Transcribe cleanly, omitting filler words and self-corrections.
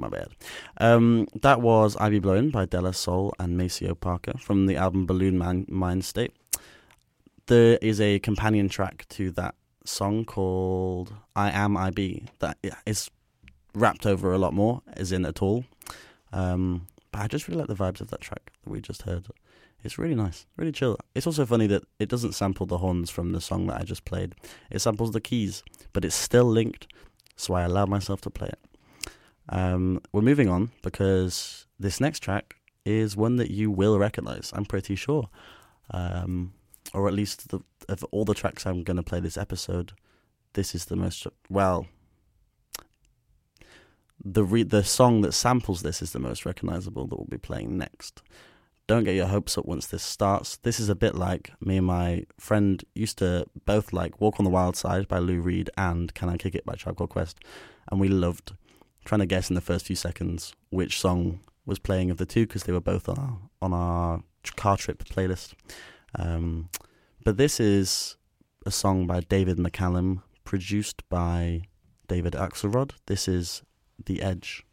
My bad. That was I Be Blowin' by De La Soul and Maceo Parker from the album Balloon Mind State. There is a companion track to that song called I Am I Be that is rapped over a lot more, as in at all. But I just really like the vibes of that track that we just heard. It's really nice, really chill. It's also funny that it doesn't sample the horns from the song that I just played. It samples the keys, but it's still linked, so I allowed myself to play it. We're moving on because this next track is one that you will recognize, I'm pretty sure. Or at least of all the tracks I'm going to play this episode, this is the most, well, the song that samples this is the most recognizable that we'll be playing next. Don't get your hopes up once this starts. This is a bit like me and my friend used to both like Walk on the Wild Side by Lou Reed and Can I Kick It by Tribe Called Quest, and we loved trying to guess in the first few seconds which song was playing of the two because they were both on our car trip playlist. But this is a song by David McCallum, produced by David Axelrod. This is The Edge.